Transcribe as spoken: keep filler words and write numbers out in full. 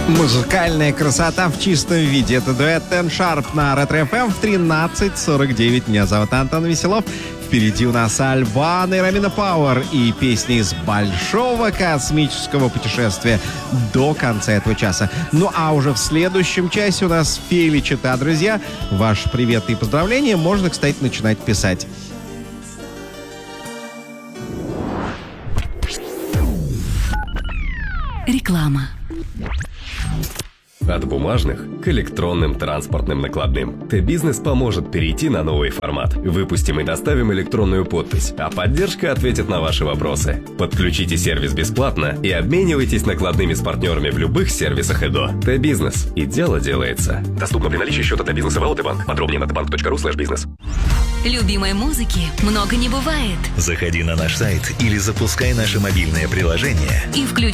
Музыкальная красота в чистом виде. Это дуэт Ten Sharp на Ретро эф эм в тринадцать сорок девять. Меня зовут Антон Веселов. Впереди у нас Альбана и Ромина Пауэр и песни из большого космического путешествия до конца этого часа. Ну а уже в следующем часе у нас Феличита, друзья. Ваши приветы и поздравления можно, кстати, начинать писать. Реклама. От бумажных к электронным транспортным накладным. Т-Бизнес поможет перейти на новый формат. Выпустим и доставим электронную подпись, а поддержка ответит на ваши вопросы. Подключите сервис бесплатно и обменивайтесь накладными с партнерами в любых сервисах ЭДО. Т-Бизнес. И дело делается. Доступно при наличии счета Т-Бизнеса в АЛТ-банк. Подробнее на тбанк точка ру слэш бизнес. Любимой музыки много не бывает. Заходи на наш сайт или запускай наше мобильное приложение И включи